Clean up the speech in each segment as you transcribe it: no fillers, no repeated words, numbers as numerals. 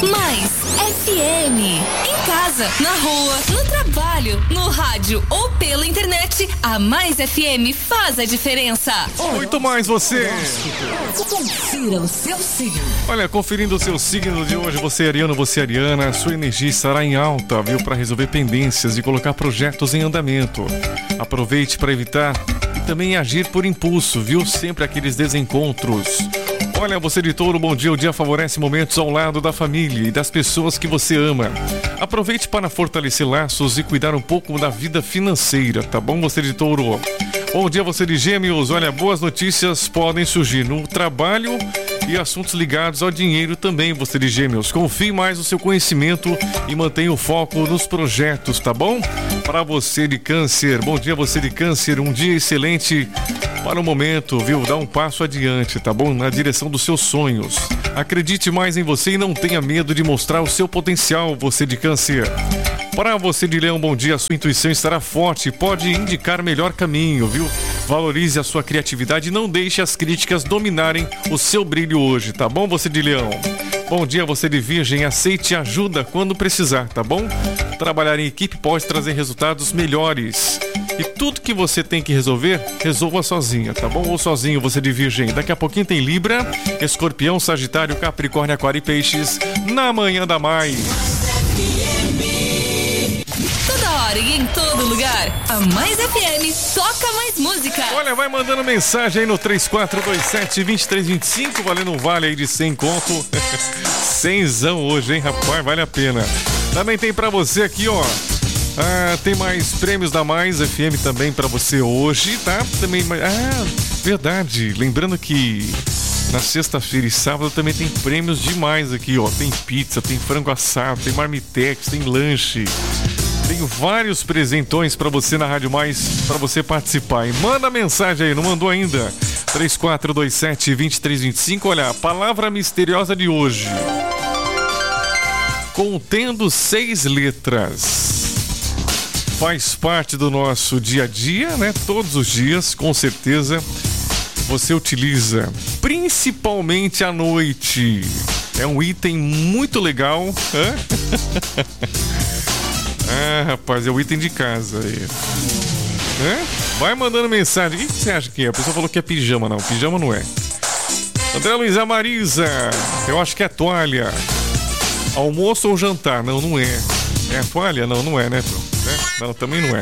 Mais FM. Em casa, na rua, no trabalho, no rádio ou pela internet, a Mais FM faz a diferença. Muito mais você. Confira o seu signo. Olha, conferindo o seu signo de hoje, você é ariano, você é ariana, sua energia estará em alta, viu? Para resolver pendências e colocar projetos em andamento. Aproveite para evitar e também agir por impulso, viu? Sempre aqueles desencontros. Olha, você de Touro, bom dia. O dia favorece momentos ao lado da família e das pessoas que você ama. Aproveite para fortalecer laços e cuidar um pouco da vida financeira, tá bom, você de Touro? Bom dia, você de Gêmeos. Olha, boas notícias podem surgir no trabalho e assuntos ligados ao dinheiro também, você de Gêmeos. Confie mais no seu conhecimento e mantenha o foco nos projetos, tá bom? Para você de Câncer, bom dia, você de Câncer. Um dia excelente para o momento, viu? Dá um passo adiante, tá bom? Na direção dos seus sonhos. Acredite mais em você e não tenha medo de mostrar o seu potencial, você de Câncer. Para você de Leão, bom dia. A sua intuição estará forte e pode indicar melhor caminho, viu? Valorize a sua criatividade e não deixe as críticas dominarem o seu brilho hoje, tá bom, você de Leão? Bom dia, você de Virgem. Aceite ajuda quando precisar, tá bom? Trabalhar em equipe pode trazer resultados melhores. E tudo que você tem que resolver, resolva sozinha, tá bom? Ou sozinho, você de Virgem. Daqui a pouquinho tem Libra, Escorpião, Sagitário, Capricórnio, Aquário e Peixes na Manhã da Mais. Toda hora e em todo lugar, a Mais FM toca mais música. Olha, vai mandando mensagem aí no 3427-2325, valendo um vale aí de 100 conto. 100zão hoje, hein, rapaz? Vale a pena. Também tem pra você aqui, ó. Tem mais prêmios da Mais FM também pra você hoje, tá? Também, verdade. Lembrando que na sexta-feira e sábado também tem prêmios demais aqui, ó. Tem pizza, tem frango assado, tem marmitex, tem lanche. Tem vários presentões pra você na Rádio Mais, pra você participar. E manda mensagem aí, não mandou ainda? 3427-2325. Olha, a palavra misteriosa de hoje. Contendo 6 letras. Faz parte do nosso dia a dia, né? Todos os dias, com certeza, você utiliza, principalmente à noite. É um item muito legal. Rapaz, é o item de casa aí. Vai mandando mensagem. O que você acha que é? A pessoa falou que é pijama, não. Pijama não é. André Luiz, a Marisa. Eu acho que é toalha. Almoço ou jantar? Não, não é. É toalha? Não, não é, né? Não, também não é.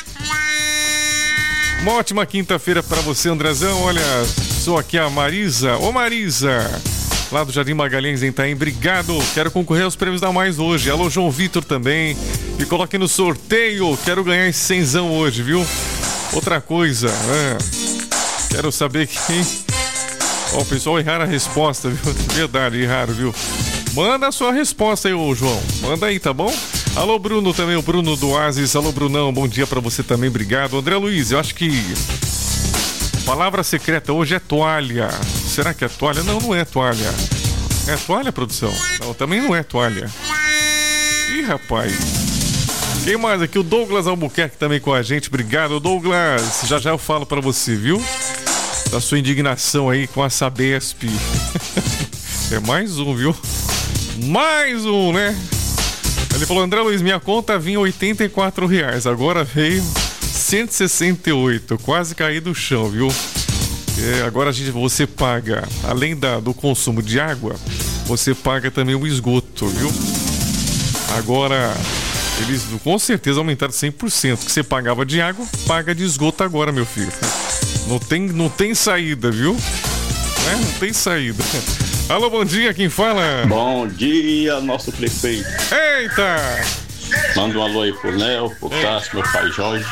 Uma ótima quinta-feira pra você, Andrezão. Olha, sou aqui a Marisa. Ô, Marisa, lá do Jardim Magalhães, em Itaim. Obrigado. Quero concorrer aos prêmios da Mais hoje. Alô, João Vitor também. Me coloque no sorteio. Quero ganhar esse 100zão hoje, viu? Outra coisa, quero saber quem... O pessoal erraram a resposta, viu? Verdade, erraram, viu? Manda a sua resposta aí, ô João. Manda aí, tá bom? Alô, Bruno também, o Bruno do Oasis. Alô, Brunão, bom dia pra você também, obrigado. André Luiz, eu acho que palavra secreta hoje é toalha. Será que é toalha? Não, não é toalha. É toalha, produção? Não, também não é toalha. Ih, rapaz. Quem mais aqui? O Douglas Albuquerque também com a gente, obrigado, Douglas. Já já eu falo pra você, viu? Da sua indignação aí com a Sabesp. É mais um, viu? Mais um, né? Ele falou, André Luiz, minha conta vinha R$84, agora veio 168, quase caí do chão, viu? Agora você paga, além do consumo de água, você paga também o esgoto, viu? Agora, eles com certeza aumentaram 100%, que você pagava de água, paga de esgoto agora, meu filho. Não tem saída, viu? Não tem saída. Alô, bom dia, quem fala? Bom dia, nosso prefeito. Eita! Manda um alô aí pro Léo, pro Cássio, meu pai Jorge.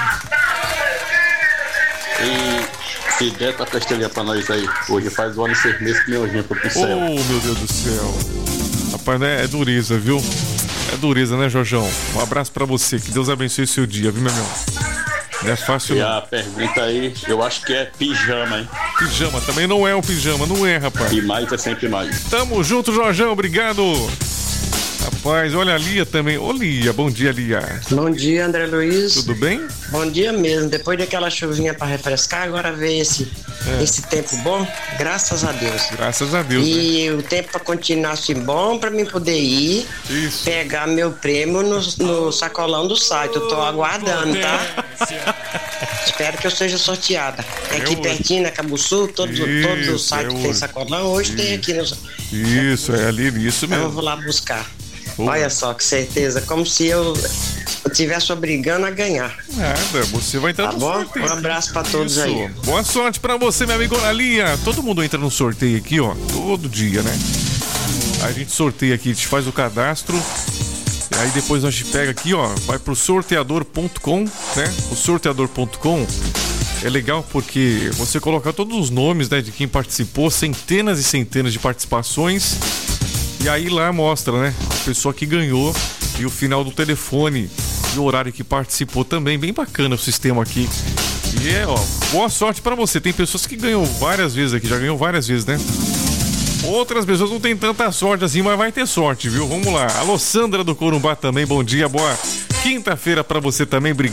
E se der, tá castelinha pra nós aí. Hoje faz 1 ano e 6 meses que meu anjinho foi pro céu. Oh, meu Deus do céu. Rapaz, né? É dureza, viu? É dureza, né, Jorjão? Um abraço pra você, que Deus abençoe o seu dia, viu, meu irmão? Não é fácil. E a pergunta aí, eu acho que é pijama, hein? Pijama, também não é um pijama, não é, rapaz. E mais é sempre mais. Tamo junto, Jorjão, obrigado. Rapaz, olha a Lia também. Ô Lia, bom dia, Lia. Bom dia, André Luiz. Tudo bem? Bom dia mesmo. Depois daquela chuvinha para refrescar, agora veio esse tempo bom, graças a Deus. Graças a Deus. E o tempo para continuar assim bom, para mim poder ir pegar meu prêmio no sacolão do site. Eu tô aguardando, tá? Espero que eu seja sorteada. Aqui pertinho, na Cabuçu, todos os sites tem sacolão. Hoje tem aqui no... Isso, é ali, isso mesmo. Eu vou lá buscar. Olha só, que certeza, como se eu estivesse obrigando a ganhar. Nada, você vai entrar no sorteio. Um abraço pra todos aí. Boa sorte pra você, meu amigo Lia. Todo mundo entra no sorteio aqui, ó, todo dia, né? Aí a gente sorteia aqui, a gente faz o cadastro. E aí depois a gente pega aqui, ó, vai pro sorteador.com, né? O sorteador.com é legal porque você coloca todos os nomes, né, de quem participou, centenas e centenas de participações. E aí lá mostra, né, a pessoa que ganhou e o final do telefone e o horário que participou também. Bem bacana o sistema aqui. E ó, boa sorte pra você. Tem pessoas que ganham várias vezes aqui, já ganhou várias vezes, né? Outras pessoas não tem tanta sorte assim, mas vai ter sorte, viu? Vamos lá. Alô, Sandra do Corumbá também, bom dia, boa quinta-feira pra você também.